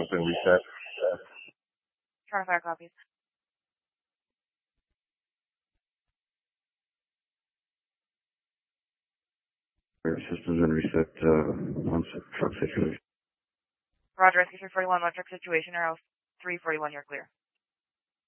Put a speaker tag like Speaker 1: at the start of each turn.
Speaker 1: open reset.
Speaker 2: Trying to fire copies.
Speaker 1: Systems and reset on truck situation.
Speaker 2: Roger, SQ 341, one truck situation, Arrow 341, you're clear.